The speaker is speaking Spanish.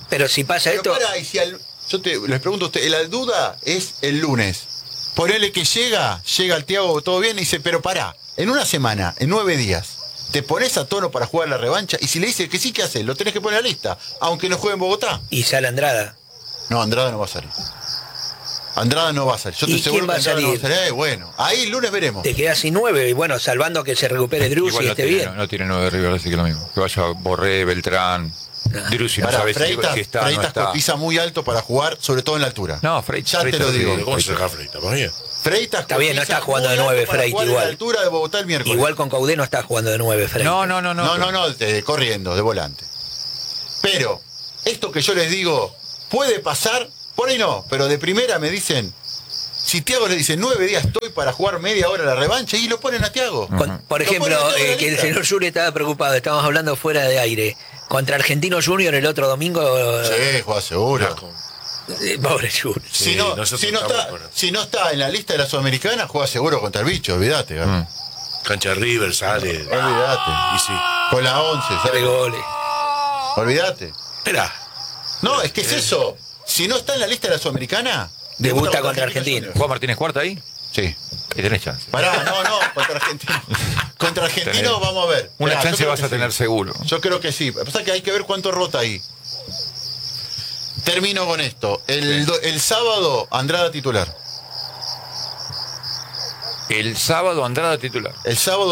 Pero si pasa Pero esto... pará, y si les pregunto a usted, el Alduda es el lunes. Ponele que llega al Thiago todo bien y dice, pero pará, en una semana, en 9 días, ¿te pones a tono para jugar la revancha? Y si le dice que sí, ¿qué haces? Lo tenés que poner a la lista, aunque no juegue en Bogotá. Y sale Andrada. No, Andrada no va a salir. Andrada no va a salir. Yo ¿Y estoy seguro quién va que a Andrada no va a salir? salir. Bueno, ahí el lunes veremos. Te quedas sin 9 y bueno, salvando que se recupere Drussi Igual y no esté tiene, bien. no tiene 9 River, así que lo mismo. Que vaya Borré, Beltrán, Drussi, no Pará, sabe Freitas, si está o no Freitas está. cotiza muy alto para jugar, sobre todo en la altura. No, Freitas. Ya te lo digo. ¿Cómo se deja Freitas? ¿Más bien? Freitas Está bien, no cotiza está jugando de muy 9 alto para Freitas jugar igual. en la altura de Bogotá el miércoles. Igual con Caudé no está jugando de 9 Freitas. No, corriendo, de volante. Pero, esto que yo les digo, puede pasar, por ahí no, pero de primera me dicen, si Thiago le dice 9 días estoy para jugar media hora la revancha, y lo ponen a Thiago. Por ejemplo, Lo ponen a Thiago en la que el lista. señor Yuri estaba preocupado, estábamos hablando fuera de aire. Contra Argentino Junior el otro domingo. Sí, juega seguro. Pobre Yuri. Si Sí, no, nosotros si, no estamos está, con- si no está en la lista de la Sudamericana, juega seguro contra el bicho, olvídate. Cancha River sale. Olvídate. Y sí. Con la 11, Tres ¿sabes? goles. Olvídate. Esperá. No, es que es eso. Si no está en la lista de la Sudamericana, Debuta contra Argentina. ¿Juan Martínez Cuarta ahí? Sí. Y tenés chance. Pará, no, contra Argentino. Contra Argentino Tenés- vamos a ver. Una Mirá, yo chance creo vas que a tener seguro. Yo creo que sí. Lo que pasa es que hay que ver cuánto rota ahí. Termino con esto. El sábado, Andrada titular. El sábado Andrada titular. El sábado